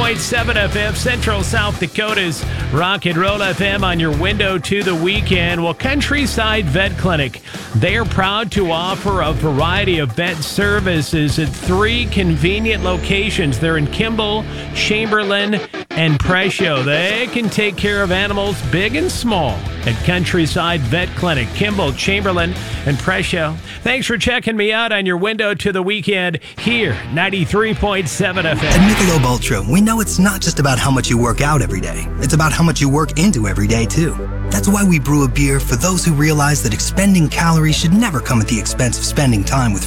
FM, Central South Dakota's Rock and Roll FM on your window to the weekend. Well, Countryside Vet Clinic, they're proud to offer a variety of vet services at 3 convenient locations. They're in Kimball, Chamberlain, and Presho. They can take care of animals big and small at Countryside Vet Clinic, Kimball, Chamberlain, and Presho. Thanks for checking me out on your window to the weekend here, 93.7 FM. At Michelob Ultra, we know it's not just about how much you work out every day. It's about how much you work into every day, too. That's why we brew a beer for those who realize that expending calories should never come at the expense of spending time with